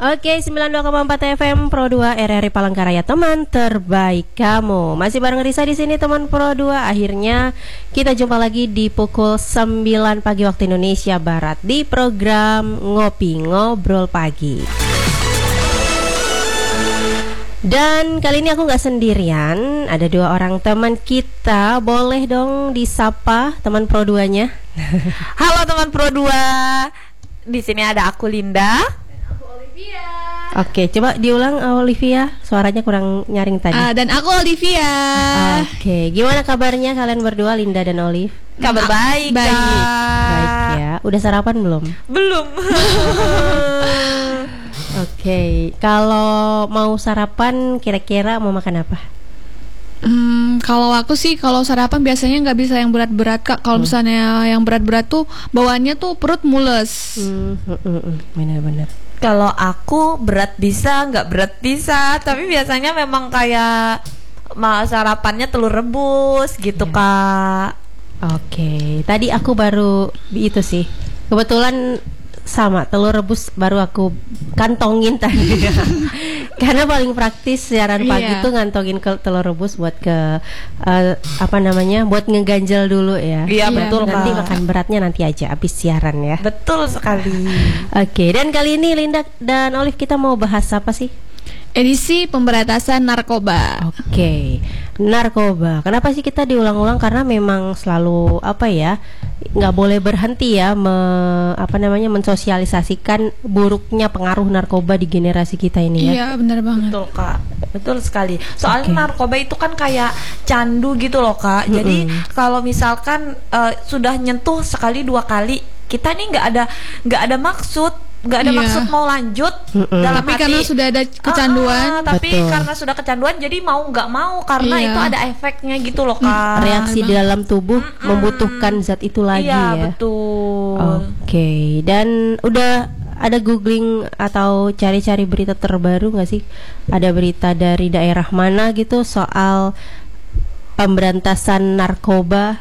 Oke, 92,4 FM Pro 2 RRI Palangkaraya, teman terbaik kamu. Masih bareng Risa di sini, teman Pro 2. Akhirnya kita jumpa lagi di pukul 9 pagi waktu Indonesia Barat di program Ngopi Ngobrol Pagi. Dan kali ini aku nggak sendirian, ada dua orang teman kita. Boleh dong disapa teman Pro 2-nya. Halo teman Pro 2. Di sini ada aku Linda. Oke, coba diulang Olivia, suaranya kurang nyaring tadi. Dan aku Olivia. Oke, gimana kabarnya kalian berdua, Linda dan Olive? Kabar baik, baik. Baik ya. Udah sarapan belum? Belum. Oke, kalau mau sarapan kira-kira mau makan apa? Kalau aku sih kalau sarapan biasanya nggak bisa yang berat-berat Kak. Kalau misalnya yang berat-berat tuh bawaannya tuh perut mules. Benar-benar. Kalau aku berat bisa, nggak berat bisa. Tapi biasanya memang kayak sarapannya telur rebus gitu, Kak. Oke, tadi aku baru itu sih. Kebetulan sama telur rebus baru aku kantongin tadi. Karena paling praktis siaran pagi tuh ngantongin ke telur rebus buat ke buat ngeganjel dulu ya. Iya, betul, nanti Kak. makan beratnya nanti aja abis siaran ya. Betul sekali. Oke, dan kali ini Linda dan Olive kita mau bahas apa sih? Edisi pemberantasan narkoba. Oke, narkoba. Kenapa sih kita diulang-ulang? Karena memang selalu nggak boleh berhenti ya, mensosialisasikan buruknya pengaruh narkoba di generasi kita ini ya. Iya, benar banget. Betul, Kak. Betul sekali. Soalnya narkoba itu kan kayak candu gitu loh, Kak. Jadi kalau misalkan sudah nyentuh sekali dua kali, kita nih nggak ada maksud maksud mau lanjut dalam tapi hati, karena sudah ada kecanduan. tapi Betul. karena sudah kecanduan jadi mau nggak mau karena itu ada efeknya gitu loh, Kak. Reaksi di dalam tubuh membutuhkan zat itu lagi Iya, ya. betul. Oke, dan udah ada googling atau cari-cari berita terbaru nggak sih? Ada berita dari daerah mana gitu soal pemberantasan narkoba?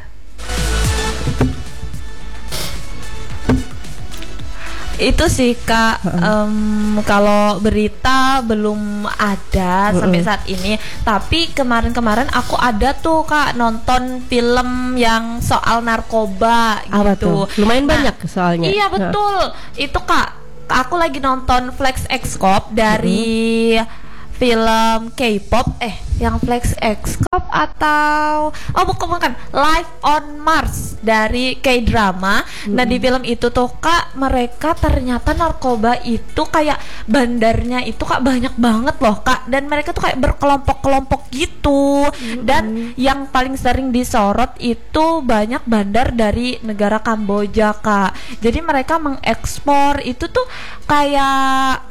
Itu sih, Kak, kalau berita belum ada sampai saat ini. Tapi kemarin-kemarin aku ada tuh, Kak, nonton film yang soal narkoba Apa gitu. tuh? Lumayan banyak soalnya. Iya, betul. Itu, Kak, aku lagi nonton Flex X Cop dari film K-pop, yang Flex X Cop atau bukan Life on Mars dari K-drama. Nah, di film itu tuh, Kak, mereka ternyata narkoba itu kayak bandarnya itu, Kak, banyak banget loh, Kak, dan mereka tuh kayak berkelompok-kelompok gitu. Dan yang paling sering disorot itu banyak bandar dari negara Kamboja, Kak. Jadi mereka mengekspor itu tuh kayak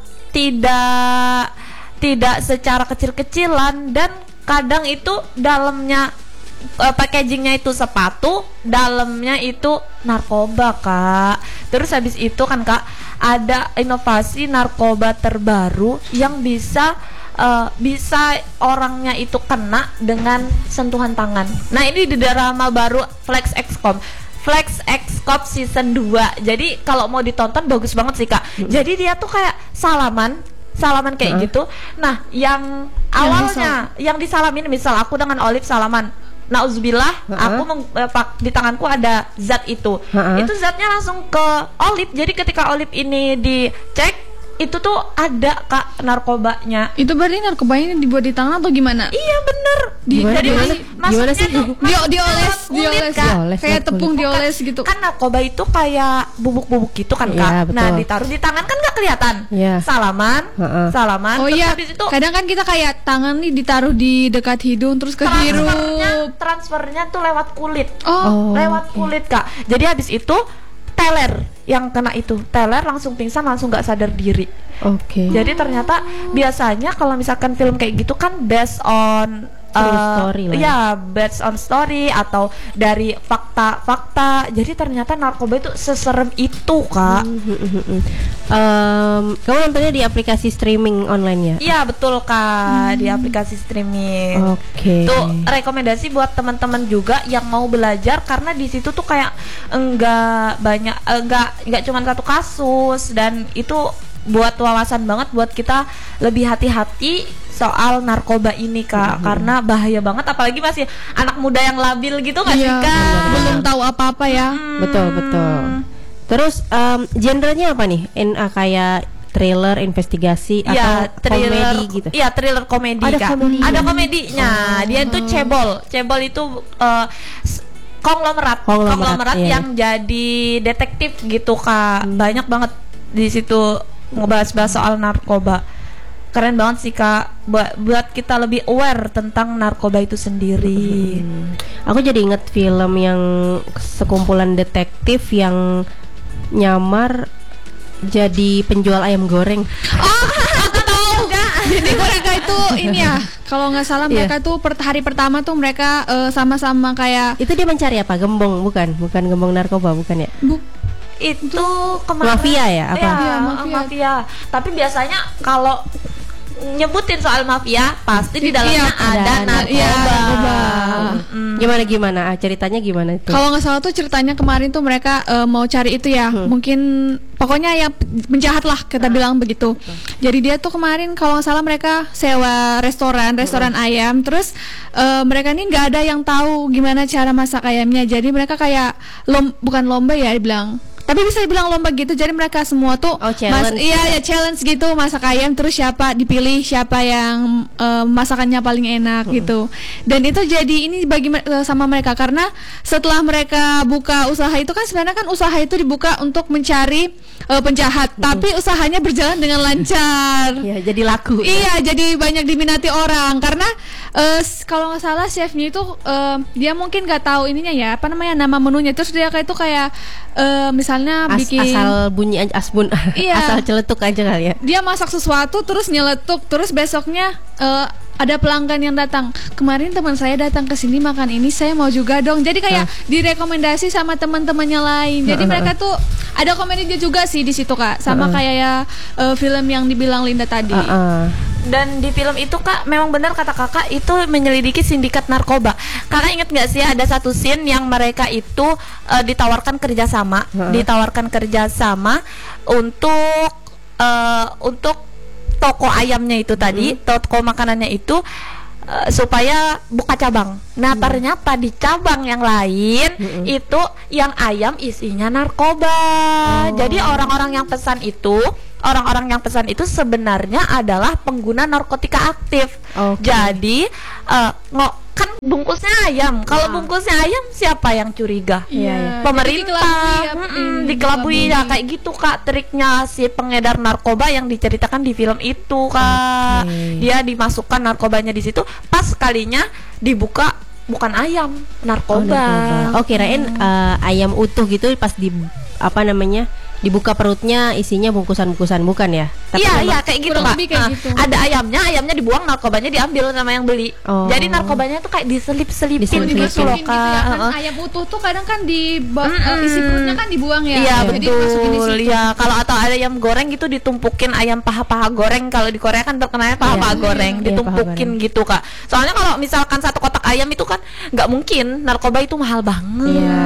tidak secara kecil-kecilan, dan kadang itu dalamnya packagingnya itu sepatu, dalamnya itu narkoba, Kak. Terus habis itu kan, Kak, ada inovasi narkoba terbaru yang bisa orangnya itu kena dengan sentuhan tangan. Nah, ini di drama baru Flex X Cop season 2. Jadi kalau mau ditonton bagus banget sih, Kak. Jadi dia tuh kayak salaman kayak gitu. Nah, yang awalnya yang disalamin, misal aku dengan Olive salaman, nauzubillah, aku di tanganku ada zat itu. Itu zatnya langsung ke Olive. Jadi ketika Olive ini dicek, itu tuh ada, Kak, narkobanya. Itu berarti narkobanya dibuat di tangan atau gimana? Iya, bener. Jadi gimana sih? Dioles, Kak. kayak tepung dioles gitu. Kan narkoba itu kayak bubuk-bubuk gitu kan, Kak. Iya, Nah, betul. ditaruh di tangan kan nggak kelihatan. Iya. Salaman. Oh terus iya, habis itu kadang kan kita kayak tangan nih ditaruh di dekat hidung terus kehirup. transfernya tuh lewat kulit. Oh. Kak. Jadi habis itu teler yang kena itu, teler langsung pingsan, langsung nggak sadar diri. Oke. Jadi ternyata biasanya kalau misalkan film kayak gitu kan based on True story lah. ya, based on story atau dari fakta-fakta. Jadi ternyata narkoba itu seserem itu, Kak. Kamu nontonnya di aplikasi streaming online ya? Iya, betul, Kak, di aplikasi streaming. Oke. Tuh rekomendasi buat teman-teman juga yang mau belajar, karena di situ tuh kayak enggak banyak, enggak cuma satu kasus, dan itu buat wawasan banget buat kita lebih hati-hati soal narkoba ini Kak, karena bahaya banget, apalagi masih anak muda yang labil gitu nggak sih Kak? Belum tahu apa-apa ya. Betul. Terus genrenya apa nih? Kayak thriller, investigasi atau komedi gitu? Iya, thriller komedi Ada Kak. komedi. Ada komedinya. Dia itu cebol. Cebol itu konglomerat Iya. yang jadi detektif gitu Kak. Banyak banget di situ ngebahas-bahas soal narkoba. Keren banget sih Kak, buat kita lebih aware tentang narkoba itu sendiri. Aku jadi inget film yang sekumpulan detektif yang nyamar jadi penjual ayam goreng. Aku tahu. Jadi mereka itu ini ya, kalau nggak salah mereka tuh hari pertama tuh mereka sama-sama kayak Itu dia mencari apa? Gembong, bukan gembong narkoba, bukan ya? Itu kemarin Mafia ya? Apa? Iya, mafia. Tapi biasanya kalau nyebutin soal mafia pasti di dalamnya ada narkoba. Gimana? Ceritanya gimana itu? kalau nggak salah tuh ceritanya kemarin tuh mereka mau cari itu ya, mungkin pokoknya yang penjahat lah kita bilang begitu. Jadi dia tuh kemarin kalau nggak salah mereka sewa restoran ayam, terus mereka ini nggak ada yang tahu gimana cara masak ayamnya. Jadi mereka kayak bukan lomba ya dibilang, tapi bisa dibilang lomba gitu. Jadi mereka semua tuh challenge. challenge gitu, masak ayam, terus dipilih siapa yang masakannya paling enak gitu. Dan itu jadi ini bagi sama mereka, karena setelah mereka buka usaha itu kan sebenarnya kan usaha itu dibuka untuk mencari penjahat, tapi usahanya berjalan dengan lancar. Ya, jadi laku. Iya, jadi banyak diminati orang karena kalau nggak salah chefnya itu dia mungkin nggak tahu ininya ya, apa namanya, nama menunya. Terus dia kayak itu kayak misalnya bikin asal bunyi asbun, Iya. asal celetuk aja kali ya. dia masak sesuatu terus nyeletuk, terus besoknya ada pelanggan yang datang, kemarin teman saya datang ke sini makan ini, saya mau juga dong. Jadi kayak direkomendasi sama teman-temannya lain. Jadi mereka tuh ada komedinya juga sih di situ Kak, sama kayak ya film yang dibilang Linda tadi. Dan di film itu Kak, memang benar kata Kakak, itu menyelidiki sindikat narkoba. Kakak inget nggak sih ada satu scene yang mereka itu ditawarkan kerjasama untuk toko ayamnya itu tadi, toko makanannya itu supaya buka cabang. Nah ternyata di cabang yang lain itu yang ayam isinya narkoba. Jadi orang-orang yang pesan itu sebenarnya adalah pengguna narkotika aktif. Jadi kan bungkusnya ayam. Kalau bungkusnya ayam, siapa yang curiga? Iya. Pemerintah. Dikelabui ya, kayak gitu Kak triknya si pengedar narkoba yang diceritakan di film itu Kak. Dia dimasukkan narkobanya di situ, pas kalinya dibuka bukan ayam, narkoba. Kirain ayam utuh gitu pas dibuka perutnya isinya bungkusan-bungkusan, bukan ya? Iya kayak gitu Kak. Kayak gitu. Ada ayamnya dibuang, narkobanya diambil sama yang beli. Jadi narkobanya tuh kayak diselip-selipin gitu loh Gitu ya, kan Kak. ayam utuh tuh kadang kan isi perutnya kan dibuang ya. Iya Jadi dimasukin di betul. situ. Iya, kalau atau ada ayam goreng gitu ditumpukin, ayam paha-paha goreng. Kalau di Korea kan terkenalnya paha-paha goreng, Iya, ditumpukin gitu Kak. Soalnya kalau misalkan satu kotak ayam itu kan nggak mungkin, narkoba itu mahal banget. Iya.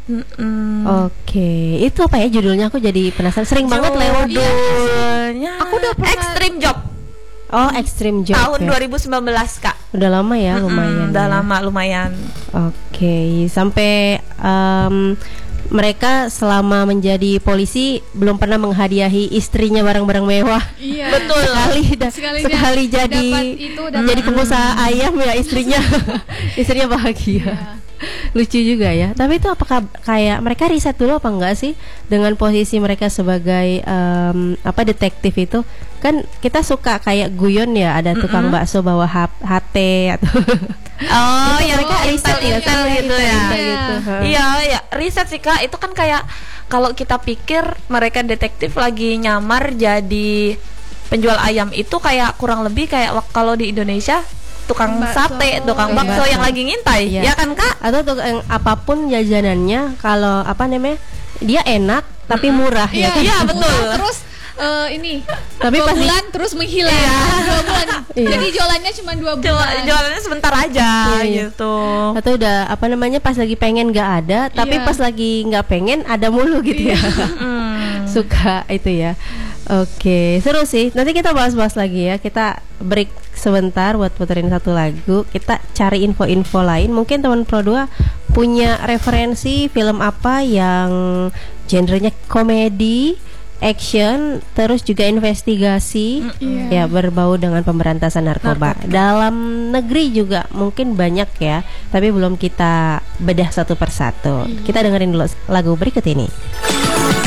Itu apa ya judulnya? Aku jadi penasaran. Sering banget lewat. Judulnya Aku udah pernah- Extreme Job. Extreme Job. Tahun ya. 2019 Kak. Udah lama ya, lumayan. Udah ya. lama lumayan. Sampai mereka selama menjadi polisi belum pernah menghadiahi istrinya barang-barang mewah. Iya. Betul. Sekali jadi dapat itu, dapat jadi pengusaha ayam ya istrinya. Istrinya bahagia. Lucu juga ya. Tapi itu apakah kayak mereka riset dulu apa enggak sih dengan posisi mereka sebagai detektif itu? Kan kita suka kayak guyon ya, ada tukang bakso bawa HT atau mereka riset ya, gitu ya. gitu. Iya, riset sih Kak. Itu kan kayak kalau kita pikir mereka detektif lagi nyamar jadi penjual ayam, itu kayak kurang lebih kayak kalau di Indonesia tukang sate, tukang bakso yang lagi ngintai, ya kan Kak? Atau tukang apapun jajanannya, kalau dia enak tapi murah ya. Iya betul. Terus ini Tapi 2 pasti- bulan terus menghilang. 2 bulan. Jadi jualannya cuma 2 bulan. Jualannya sebentar aja Iya. gitu. Atau pas lagi pengen nggak ada, tapi Iya. pas lagi nggak pengen ada mulu gitu ya. Suka itu ya. Oke, seru sih. Nanti kita bahas-bahas lagi ya. Kita break sebentar buat puterin satu lagu. Kita cari info-info lain. Mungkin teman Pro 2 punya referensi film apa yang genrenya komedi, action, terus juga investigasi, ya berbau dengan pemberantasan narkoba. Dalam negeri juga mungkin banyak ya, tapi belum kita bedah satu persatu. Kita dengerin dulu lagu berikut ini.